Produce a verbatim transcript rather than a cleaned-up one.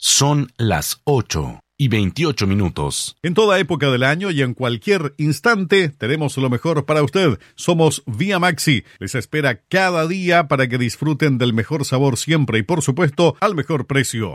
Son las ocho y veintiocho minutos. En toda época del año y en cualquier instante tenemos lo mejor para usted. Somos Vía Maxi. Les espera cada día para que disfruten del mejor sabor siempre y, por supuesto, al mejor precio.